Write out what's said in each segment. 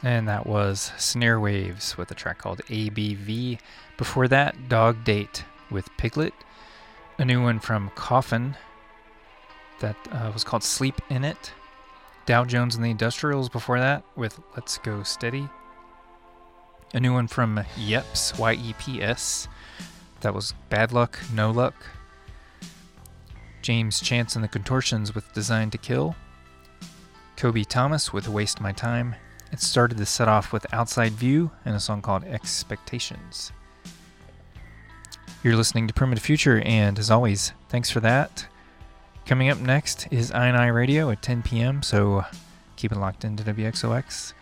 And that was Snare Waves with a track called ABV. Before that, Dog Date with Piglet. A new one from Coffin that was called Sleep In It. Dow Jones and the Industrials before that with Let's Go Steady. A new one from Yeps, Y-E-P-S. That was Bad Luck, No Luck. James Chance and the Contortions with Designed to Kill. Kobe Thomas with Waste My Time. It started the set off with Outside View and a song called Expectations. You're listening to Primitive Future, and as always, thanks for that. Coming up next is I&I Radio at 10 p.m., so keep it locked into WXOX.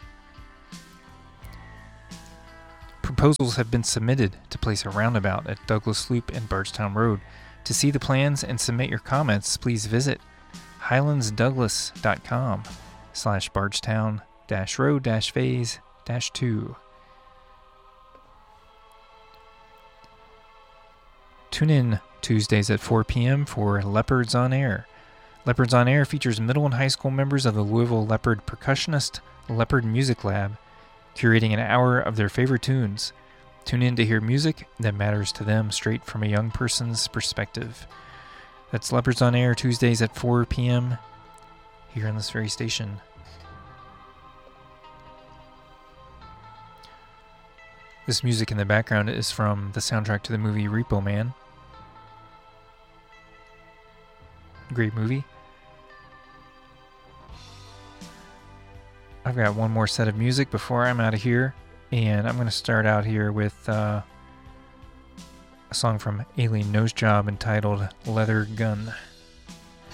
Proposals have been submitted to place a roundabout at Douglas Loop and Bardstown Road. To see the plans and submit your comments, please visit highlandsdouglas.com/Bardstown-road-phase-2. Tune in Tuesdays at 4 p.m. for Leopards on Air. Leopards on Air features middle and high school members of the Louisville Leopard percussionist Leopard Music Lab, curating an hour of their favorite tunes. Tune in to hear music that matters to them straight from a young person's perspective. That's Leopards on Air, Tuesdays at 4 p.m. here on this very station. This music in the background is from the soundtrack to the movie Repo Man. Great movie. I've got one more set of music before I'm out of here, and I'm going to start out here with a song from Alien Nosejob entitled Leather Gun.